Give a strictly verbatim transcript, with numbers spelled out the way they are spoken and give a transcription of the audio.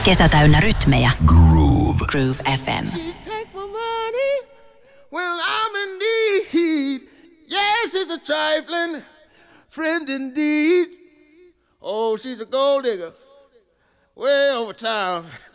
Kesä täynnä rytmejä. Groove. Groove F M. Take my money when I'm in need. Yes, it's a trifling friend indeed. Oh, she's a gold digger way over town.